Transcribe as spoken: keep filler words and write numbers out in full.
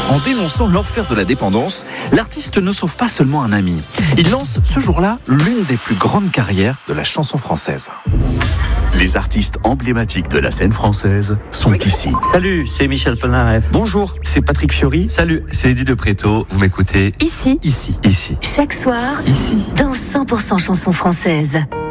En dénonçant l'enfer de la dépendance, l'artiste ne sauve pas seulement un ami. Il lance ce jour-là l'une des plus grandes carrières de la chanson française. Les artistes emblématiques de la scène française sont oui. ici. Salut, c'est Michel Polnareff. Bonjour, c'est Patrick Fiori. Salut, c'est Eddie de Préto. Vous m'écoutez ici, ici, ici, chaque soir, ici, dans cent pour cent chansons françaises.